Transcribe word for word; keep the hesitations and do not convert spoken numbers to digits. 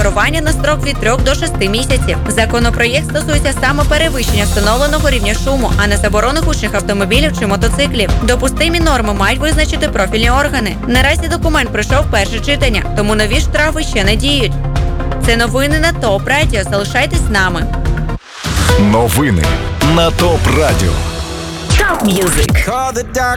керування на строк від трьох до шести місяців. Законопроєкт стосується саме перевищення встановленого рівня шуму, а не заборони гучних автомобілів чи мотоциклів. Допустимі норми мають визначити профільні органи. Наразі документ пройшов перше читання, тому нові штрафи ще не діють. Це новини на ТОП Радіо. Залишайтесь з нами. Новини на ТОП Радіо. Top Music. Call the doctor.